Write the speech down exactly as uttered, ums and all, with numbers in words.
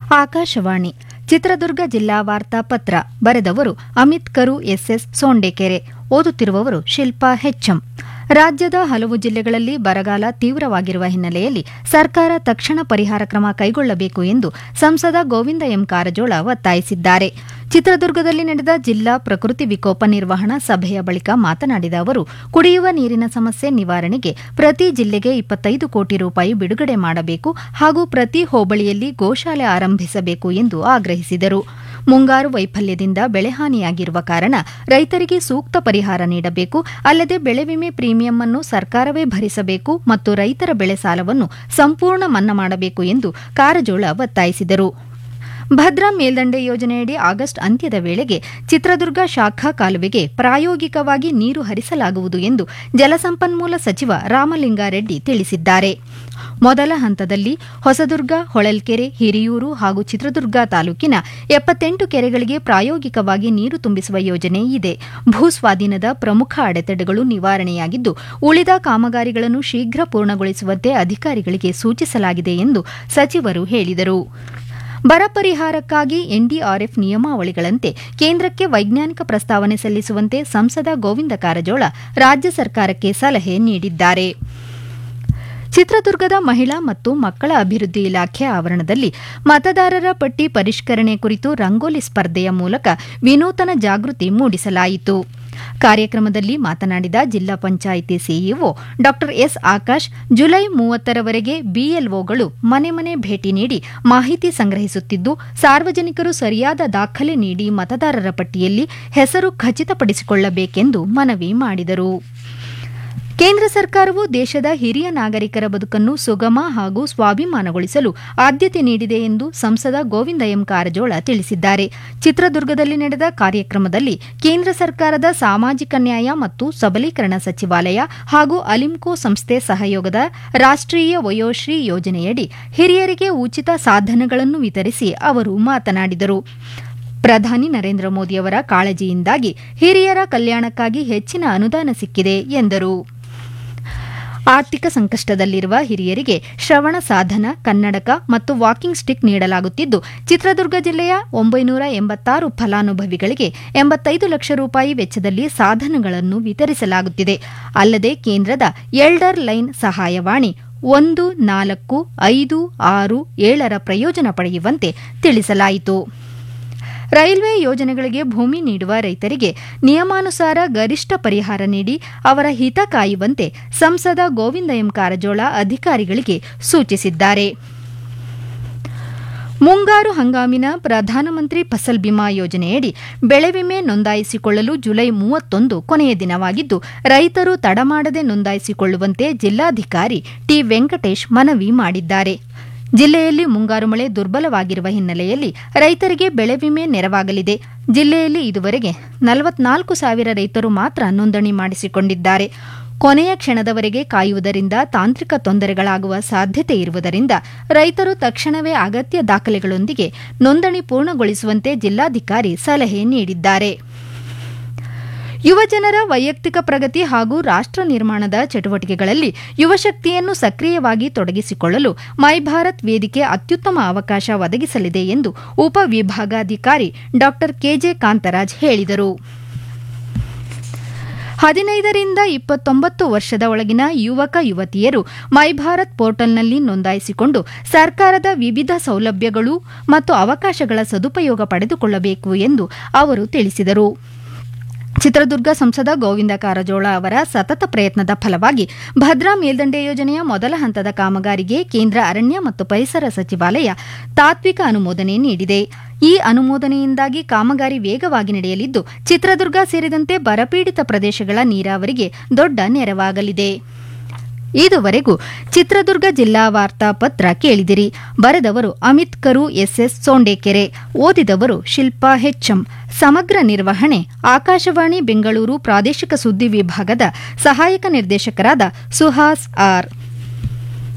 ಆಕಾಶವಾಣಿ ಚಿತ್ರದುರ್ಗ ಜಿಲ್ಲಾ ವಾರ್ತಾ ಪತ್ರ ಬರೆದವರು ಅಮಿತ್ ಕರು ಎಸ್ಎಸ್ ಸೋಂಡೇಕೆರೆ ಓದುತ್ತಿರುವವರು ಶಿಲ್ಪಾ ಹೆಚ್ಎಂ. ರಾಜ್ಯದ ಹಲವು ಜಿಲ್ಲೆಗಳಲ್ಲಿ ಬರಗಾಲ ತೀವ್ರವಾಗಿರುವ ಹಿನ್ನೆಲೆಯಲ್ಲಿ ಸರ್ಕಾರ ತಕ್ಷಣ ಪರಿಹಾರ ಕ್ರಮ ಕೈಗೊಳ್ಳಬೇಕು ಎಂದು ಸಂಸದ ಗೋವಿಂದ ಎಂ ಕಾರಜೋಳ ಒತ್ತಾಯಿಸಿದ್ದಾರೆ. ಚಿತ್ರದುರ್ಗದಲ್ಲಿ ನಡೆದ ಜಿಲ್ಲಾ ಪ್ರಕೃತಿ ವಿಕೋಪ ನಿರ್ವಹಣಾ ಸಭೆಯ ಬಳಿಕ ಮಾತನಾಡಿದ ಅವರು, ಕುಡಿಯುವ ನೀರಿನ ಸಮಸ್ಯೆ ನಿವಾರಣೆಗೆ ಪ್ರತಿ ಜಿಲ್ಲೆಗೆ ಇಪ್ಪತ್ತೈದು ಕೋಟಿ ರೂಪಾಯಿ ಬಿಡುಗಡೆ ಮಾಡಬೇಕು ಹಾಗೂ ಪ್ರತಿ ಹೋಬಳಿಯಲ್ಲಿ ಗೋಶಾಲೆ ಆರಂಭಿಸಬೇಕು ಎಂದು ಆಗ್ರಹಿಸಿದರು. ಮುಂಗಾರು ವೈಫಲ್ಯದಿಂದ ಬೆಳೆಹಾನಿಯಾಗಿರುವ ಕಾರಣ ರೈತರಿಗೆ ಸೂಕ್ತ ಪರಿಹಾರ ನೀಡಬೇಕು, ಅಲ್ಲದೆ ಬೆಳೆ ವಿಮೆ ಪ್ರೀಮಿಯಂ ಅನ್ನು ಸರ್ಕಾರವೇ ಭರಿಸಬೇಕು ಮತ್ತು ರೈತರ ಬೆಳೆ ಸಾಲವನ್ನು ಸಂಪೂರ್ಣ ಮನ್ನಾ ಮಾಡಬೇಕು ಎಂದು ಕಾರಜೋಳ ಒತ್ತಾಯಿಸಿದರು. ಭದ್ರಾ ಮೇಲ್ದಂಡೆ ಯೋಜನೆಯಡಿ ಆಗಸ್ಟ್ ಅಂತ್ಯದ ವೇಳೆಗೆ ಚಿತ್ರದುರ್ಗ ಶಾಖಾ ಕಾಲುವೆಗೆ ಪ್ರಾಯೋಗಿಕವಾಗಿ ನೀರು ಹರಿಸಲಾಗುವುದು ಎಂದು ಜಲಸಂಪನ್ಮೂಲ ಸಚಿವ ರಾಮಲಿಂಗಾರೆಡ್ಡಿ ತಿಳಿಸಿದ್ದಾರೆ. ಮೊದಲ ಹಂತದಲ್ಲಿ ಹೊಸದುರ್ಗ, ಹೊಳಲ್ಕೆರೆ, ಹಿರಿಯೂರು ಹಾಗೂ ಚಿತ್ರದುರ್ಗ ತಾಲೂಕಿನ ಎಪ್ಪತ್ತೆಂಟು ಕೆರೆಗಳಿಗೆ ಪ್ರಾಯೋಗಿಕವಾಗಿ ನೀರು ತುಂಬಿಸುವ ಯೋಜನೆ ಇದೆ. ಭೂಸ್ವಾಧೀನದ ಪ್ರಮುಖ ಅಡೆತಡೆಗಳು ನಿವಾರಣೆಯಾಗಿದ್ದು, ಉಳಿದ ಕಾಮಗಾರಿಗಳನ್ನು ಶೀಘ್ರ ಪೂರ್ಣಗೊಳಿಸುವಂತೆ ಅಧಿಕಾರಿಗಳಿಗೆ ಸೂಚಿಸಲಾಗಿದೆ ಎಂದು ಸಚಿವರು ಹೇಳಿದರು. ಬರ ಪರಿಹಾರಕ್ಕಾಗಿ ಎನ್ಡಿಆರ್ಎಫ್ ನಿಯಮಾವಳಿಗಳಂತೆ ಕೇಂದ್ರಕ್ಕೆ ವೈಜ್ಞಾನಿಕ ಪ್ರಸ್ತಾವನೆ ಸಲ್ಲಿಸುವಂತೆ ಸಂಸದ ಗೋವಿಂದ ಕಾರಜೋಳ ರಾಜ್ಯ ಸರ್ಕಾರಕ್ಕೆ ಸಲಹೆ ನೀಡಿದ್ದಾರೆ. ಚಿತ್ರದುರ್ಗದ ಮಹಿಳಾ ಮತ್ತು ಮಕ್ಕಳ ಅಭಿವೃದ್ಧಿ ಇಲಾಖೆ ಆವರಣದಲ್ಲಿ ಮತದಾರರ ಪಟ್ಟಿ ಪರಿಷ್ಕರಣೆ ಕುರಿತು ರಂಗೋಲಿ ಸ್ಪರ್ಧೆಯ ಮೂಲಕ ವಿನೂತನ ಜಾಗೃತಿ ಮೂಡಿಸಲಾಯಿತು. ಕಾರ್ಯಕ್ರಮದಲ್ಲಿ ಮಾತನಾಡಿದ ಜಿಲ್ಲಾ ಪಂಚಾಯಿತಿ ಸಿಇಒ ಡಾ ಎಸ್ ಆಕಾಶ್, ಜುಲೈ ಮೂವತ್ತರವರೆಗೆ ಬಿಎಲ್ಒಗಳು ಮನೆ ಮನೆ ಭೇಟಿ ನೀಡಿ ಮಾಹಿತಿ ಸಂಗ್ರಹಿಸುತ್ತಿದ್ದು, ಸಾರ್ವಜನಿಕರು ಸರಿಯಾದ ದಾಖಲೆ ನೀಡಿ ಮತದಾರರ ಪಟ್ಟಿಯಲ್ಲಿ ಹೆಸರು ಖಚಿತಪಡಿಸಿಕೊಳ್ಳಬೇಕೆಂದು ಮನವಿ ಮಾಡಿದರು. ಕೇಂದ್ರ ಸರ್ಕಾರವು ದೇಶದ ಹಿರಿಯ ನಾಗರಿಕರ ಬದುಕನ್ನು ಸುಗಮ ಹಾಗೂ ಸ್ವಾಭಿಮಾನಗೊಳಿಸಲು ಆದ್ಯತೆ ನೀಡಿದೆ ಎಂದು ಸಂಸದ ಗೋವಿಂದ ಎಂ ಕಾರಜೋಳ ತಿಳಿಸಿದ್ದಾರೆ. ಚಿತ್ರದುರ್ಗದಲ್ಲಿ ನಡೆದ ಕಾರ್ಯಕ್ರಮದಲ್ಲಿ ಕೇಂದ್ರ ಸರ್ಕಾರದ ಸಾಮಾಜಿಕ ನ್ಯಾಯ ಮತ್ತು ಸಬಲೀಕರಣ ಸಚಿವಾಲಯ ಹಾಗೂ ಅಲಿಂಕೋ ಸಂಸ್ಥೆ ಸಹಯೋಗದ ರಾಷ್ಟ್ರೀಯ ವಯೋಶ್ರೀ ಯೋಜನೆಯಡಿ ಹಿರಿಯರಿಗೆ ಉಚಿತ ಸಾಧನಗಳನ್ನು ವಿತರಿಸಿ ಅವರು ಮಾತನಾಡಿದರು. ಪ್ರಧಾನಿ ನರೇಂದ್ರ ಮೋದಿಯವರ ಕಾಳಜಿಯಿಂದಾಗಿ ಹಿರಿಯರ ಕಲ್ಯಾಣಕ್ಕಾಗಿ ಹೆಚ್ಚಿನ ಅನುದಾನ ಸಿಕ್ಕಿದೆ ಎಂದರು. ಆರ್ಥಿಕ ಸಂಕಷ್ಟದಲ್ಲಿರುವ ಹಿರಿಯರಿಗೆ ಶ್ರವಣ ಸಾಧನ, ಕನ್ನಡಕ ಮತ್ತು ವಾಕಿಂಗ್ ಸ್ಟಿಕ್ ನೀಡಲಾಗುತ್ತಿದ್ದು, ಚಿತ್ರದುರ್ಗ ಜಿಲ್ಲೆಯ ಒಂಬೈನೂರ ಎಂಬತ್ತಾರು ಫಲಾನುಭವಿಗಳಿಗೆ ಎಂಬತ್ತೈದು ಲಕ್ಷ ರೂಪಾಯಿ ವೆಚ್ಚದಲ್ಲಿ ಸಾಧನಗಳನ್ನು ವಿತರಿಸಲಾಗುತ್ತಿದೆ. ಅಲ್ಲದೆ ಕೇಂದ್ರದ ಎಲ್ಡರ್ ಲೈನ್ ಸಹಾಯವಾಣಿ ಒಂದು ನಾಲ್ಕು ಐದು ಆರು ಏಳರ ಪ್ರಯೋಜನ ಪಡೆಯುವಂತೆ ತಿಳಿಸಲಾಯಿತು. ರೈಲ್ವೆ ಯೋಜನೆಗಳಿಗೆ ಭೂಮಿ ನೀಡುವ ರೈತರಿಗೆ ನಿಯಮಾನುಸಾರ ಗರಿಷ್ಠ ಪರಿಹಾರ ನೀಡಿ ಅವರ ಹಿತ ಕಾಯುವಂತೆ ಸಂಸದ ಗೋವಿಂದ ಎಂ ಕಾರಜೋಳ ಅಧಿಕಾರಿಗಳಿಗೆ ಸೂಚಿಸಿದ್ದಾರೆ. ಮುಂಗಾರು ಹಂಗಾಮಿನ ಪ್ರಧಾನಮಂತ್ರಿ ಫಸಲ್ ಬಿಮಾ ಯೋಜನೆಯಡಿ ಬೆಳೆ ವಿಮೆ ನೋಂದಾಯಿಸಿಕೊಳ್ಳಲು ಜುಲೈ ಮೂವತ್ತೊಂದು ಕೊನೆಯ ದಿನವಾಗಿದ್ದು, ರೈತರು ತಡಮಾಡದೆ ನೋಂದಾಯಿಸಿಕೊಳ್ಳುವಂತೆ ಜಿಲ್ಲಾಧಿಕಾರಿ ಟಿ ವೆಂಕಟೇಶ್ ಮನವಿ ಮಾಡಿದ್ದಾರೆ. ಜಿಲ್ಲೆಯಲ್ಲಿ ಮುಂಗಾರು ಮಳೆ ದುರ್ಬಲವಾಗಿರುವ ಹಿನ್ನೆಲೆಯಲ್ಲಿ ರೈತರಿಗೆ ಬೆಳೆ ವಿಮೆ ನೆರವಾಗಲಿದೆ. ಜಿಲ್ಲೆಯಲ್ಲಿ ಇದುವರೆಗೆ ನಲವತ್ನಾಲ್ಕು ಸಾವಿರ ರೈತರು ಮಾತ್ರ ನೋಂದಣಿ ಮಾಡಿಸಿಕೊಂಡಿದ್ದಾರೆ. ಕೊನೆಯ ಕ್ಷಣದವರೆಗೆ ಕಾಯುವುದರಿಂದ ತಾಂತ್ರಿಕ ತೊಂದರೆಗಳಾಗುವ ಸಾಧ್ಯತೆ ಇರುವುದರಿಂದ ರೈತರು ತಕ್ಷಣವೇ ಅಗತ್ಯ ದಾಖಲೆಗಳೊಂದಿಗೆ ನೋಂದಣಿ ಪೂರ್ಣಗೊಳಿಸುವಂತೆ ಜಿಲ್ಲಾಧಿಕಾರಿ ಸಲಹೆ ನೀಡಿದ್ದಾರೆ. ಯುವಜನರ ವೈಯಕ್ತಿಕ ಪ್ರಗತಿ ಹಾಗೂ ರಾಷ್ಟ್ರ ನಿರ್ಮಾಣದ ಚಟುವಟಿಕೆಗಳಲ್ಲಿ ಯುವಶಕ್ತಿಯನ್ನು ಸಕ್ರಿಯವಾಗಿ ತೊಡಗಿಸಿಕೊಳ್ಳಲು ಮೈ ಭಾರತ್ ವೇದಿಕೆ ಅತ್ಯುತ್ತಮ ಅವಕಾಶ ಒದಗಿಸಲಿದೆ ಎಂದು ಉಪವಿಭಾಗಾಧಿಕಾರಿ ಡಾ ಕೆಜೆ ಕಾಂತರಾಜ್ ಹೇಳಿದರು. ಹದಿನೈದರಿಂದ ಇಪ್ಪತ್ತೊಂಬತ್ತು ವರ್ಷದ ಒಳಗಿನ ಯುವಕ ಯುವತಿಯರು ಮೈ ಭಾರತ್ ಪೋರ್ಟಲ್ನಲ್ಲಿ ನೋಂದಾಯಿಸಿಕೊಂಡು ಸರ್ಕಾರದ ವಿವಿಧ ಸೌಲಭ್ಯಗಳು ಮತ್ತು ಅವಕಾಶಗಳ ಸದುಪಯೋಗ ಪಡೆದುಕೊಳ್ಳಬೇಕು ಎಂದು ಅವರು ತಿಳಿಸಿದರು. ಚಿತ್ರದುರ್ಗ ಸಂಸದ ಗೋವಿಂದ ಕಾರಜೋಳ ಅವರ ಸತತ ಪ್ರಯತ್ನದ ಫಲವಾಗಿ ಭದ್ರಾ ಮೇಲ್ದಂಡೆ ಯೋಜನೆಯ ಮೊದಲ ಹಂತದ ಕಾಮಗಾರಿಗೆ ಕೇಂದ್ರ ಅರಣ್ಯ ಮತ್ತು ಪರಿಸರ ಸಚಿವಾಲಯ ತಾತ್ವಿಕ ಅನುಮೋದನೆ ನೀಡಿದೆ. ಈ ಅನುಮೋದನೆಯಿಂದಾಗಿ ಕಾಮಗಾರಿ ವೇಗವಾಗಿ ನಡೆಯಲಿದ್ದು, ಚಿತ್ರದುರ್ಗ ಸೇರಿದಂತೆ ಬರಪೀಡಿತ ಪ್ರದೇಶಗಳ ನೀರಾವರಿಗೆ ದೊಡ್ಡ ನೆರವಾಗಲಿದೆ. ಇದುವರೆಗೂ ಚಿತ್ರದುರ್ಗ ಜಿಲ್ಲಾ ವಾರ್ತಾ ಪತ್ರ ಕೇಳಿದಿರಿ. ಬರೆದವರು ಅಮಿತ್ ಕರು ಎಸ್ಎಸ್ ಸೋಂಡೇಕೆರೆ, ಓದಿದವರು ಶಿಲ್ಪಾ ಹೆಚ್ಎಂ. ಸಮಗ್ರ ನಿರ್ವಹಣೆ ಆಕಾಶವಾಣಿ ಬೆಂಗಳೂರು ಪ್ರಾದೇಶಿಕ ಸುದ್ದಿ ವಿಭಾಗದ ಸಹಾಯಕ ನಿರ್ದೇಶಕರಾದ ಸುಹಾಸ್ ಆರ್.